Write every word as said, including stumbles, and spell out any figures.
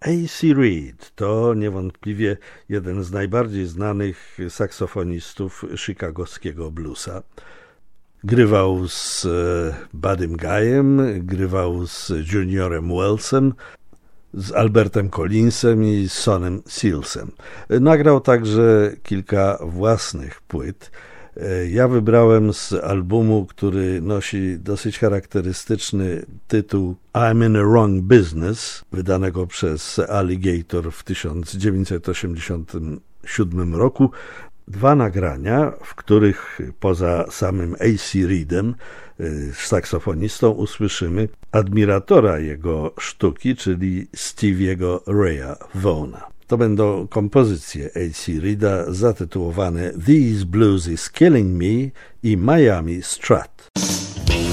A C Reed to niewątpliwie jeden z najbardziej znanych saksofonistów chicagowskiego bluesa. Grywał z Buddym Guyem, grywał z Juniorem Wellsem, z Albertem Collinsem i Sonem Sealsem. Nagrał także kilka własnych płyt. Ja wybrałem z albumu, który nosi dosyć charakterystyczny tytuł I'm in a Wrong Business, wydanego przez Alligator w tysiąc dziewięćset osiemdziesiątym siódmym roku, dwa nagrania, w których poza samym A C Reedem, saksofonistą, usłyszymy admiratora jego sztuki, czyli Stevie'ego Raya Vaughna. To będą kompozycje A C Reeda zatytułowane These Blues is Killing Me i Miami Strut.